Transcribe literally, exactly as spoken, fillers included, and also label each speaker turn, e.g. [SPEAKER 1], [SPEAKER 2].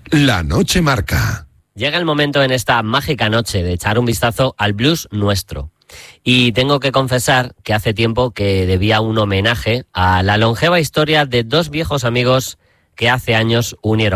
[SPEAKER 1] La Noche Marca.
[SPEAKER 2] Llega el momento en esta mágica noche de echar un vistazo al blues nuestro. Y tengo que confesar que hace tiempo que debía un homenaje a la longeva historia de dos viejos amigos que hace años unieron